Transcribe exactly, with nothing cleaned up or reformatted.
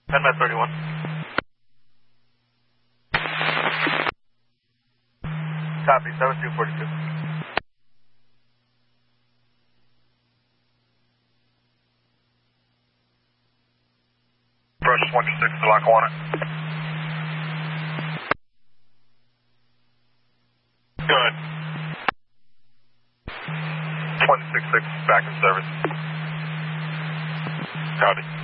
ten by thirty-one. Copy, seven two forty-two. Approach twenty-six to Lackawanna. Good. twenty-six six back in service. Copy.